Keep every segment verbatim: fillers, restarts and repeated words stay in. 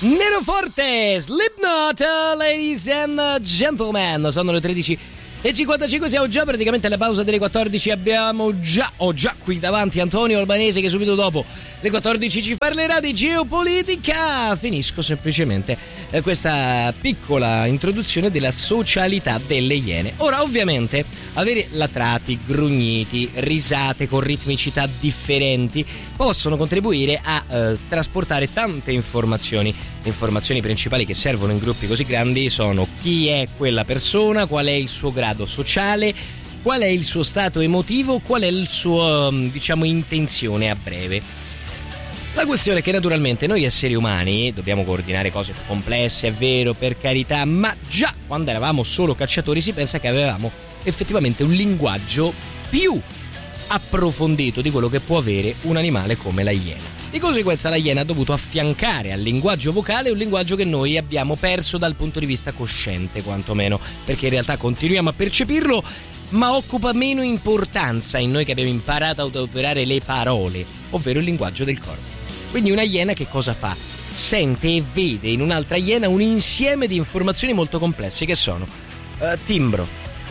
Nero Forte, Slipknot, ladies and gentlemen. Sono le tredici e cinquantacinque, siamo già praticamente alla pausa delle quattordici. Abbiamo già, ho già qui davanti Antonio Albanese che subito dopo le quattordici ci parlerà di geopolitica. Finisco semplicemente eh, questa piccola introduzione della socialità delle Iene. Ora, ovviamente, avere latrati, grugniti, risate con ritmicità differenti possono contribuire a eh, trasportare tante informazioni. Le informazioni principali che servono in gruppi così grandi sono: chi è quella persona, qual è il suo grado sociale, qual è il suo stato emotivo, qual è il suo, diciamo, intenzione a breve. La questione è che naturalmente noi esseri umani dobbiamo coordinare cose più complesse, è vero, per carità, ma già quando eravamo solo cacciatori si pensa che avevamo effettivamente un linguaggio più approfondito di quello che può avere un animale come la iena. Di conseguenza la iena ha dovuto affiancare al linguaggio vocale un linguaggio che noi abbiamo perso dal punto di vista cosciente, quantomeno, perché in realtà continuiamo a percepirlo, ma occupa meno importanza in noi che abbiamo imparato ad operare le parole, ovvero il linguaggio del corpo. Quindi una iena che cosa fa? Sente e vede in un'altra iena un insieme di informazioni molto complesse che sono uh, timbro,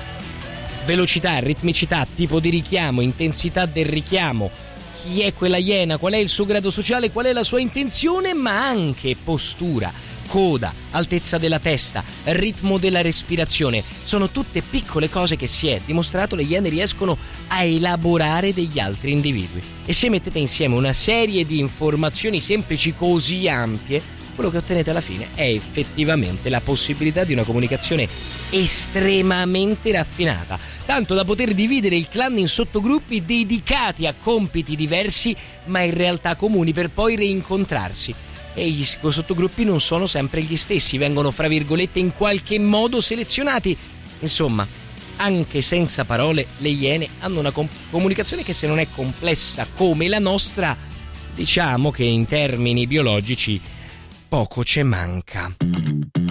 velocità, ritmicità, tipo di richiamo, intensità del richiamo, chi è quella iena, qual è il suo grado sociale, qual è la sua intenzione, ma anche postura, coda, altezza della testa, ritmo della respirazione. Sono tutte piccole cose che, si è dimostrato, le iene riescono a elaborare degli altri individui. E se mettete insieme una serie di informazioni semplici così ampie, quello che ottenete alla fine è effettivamente la possibilità di una comunicazione estremamente raffinata, tanto da poter dividere il clan in sottogruppi dedicati a compiti diversi ma in realtà comuni, per poi reincontrarsi. E gli sottogruppi non sono sempre gli stessi, vengono fra virgolette in qualche modo selezionati. Insomma, anche senza parole le iene hanno una com- comunicazione che, se non è complessa come la nostra, diciamo che in termini biologici poco ce manca.